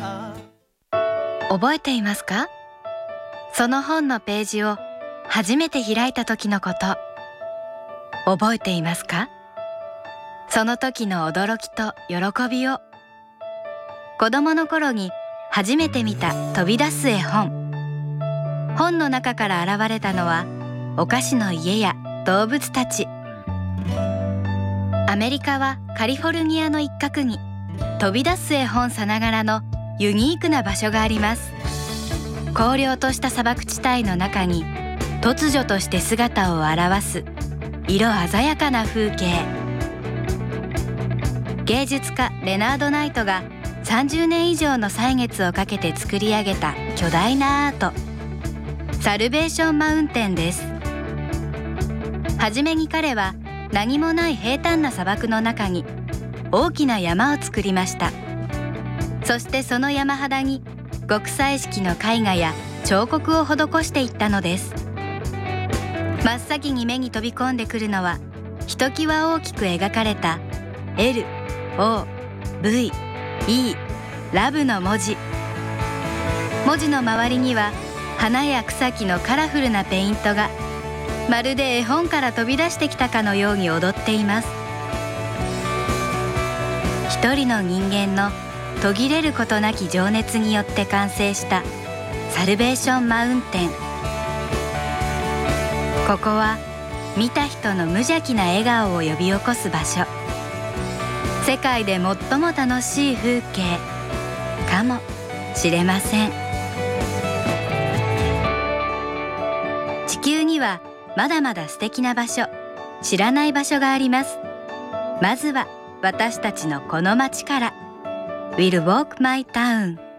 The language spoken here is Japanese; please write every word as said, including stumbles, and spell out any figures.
覚えていますか？その本のページを初めて開いた時のこと。覚えていますか？その時の驚きと喜びを。子供の頃に初めて見た飛び出す絵本。本の中から現れたのはお菓子の家や動物たち。アメリカはカリフォルニアの一角に飛び出す絵本さながらのユニークな場所があります。荒涼とした砂漠地帯の中に突如として姿を現す色鮮やかな風景。芸術家レナード・ナイトがさんじゅうねん以上の歳月をかけて作り上げた巨大なアート、サルベーションマウンテンです。はじめに彼は何もない平坦な砂漠の中に大きな山を作りました。そしてその山肌に極彩色の絵画や彫刻を施していったのです。真っ先に目に飛び込んでくるのはひときわ大きく描かれた エル、オー、ブイ、イー、ラブの文字。文字の周りには花や草木のカラフルなペイントがまるで絵本から飛び出してきたかのように踊っています。一人の人間の途切れることなき情熱によって完成したサルベーションマウンテン。ここは見た人の無邪気な笑顔を呼び起こす場所。世界で最も楽しい風景かもしれません。地球にはまだまだ素敵な場所、知らない場所があります。まずは私たちのこの街から。We'll walk my town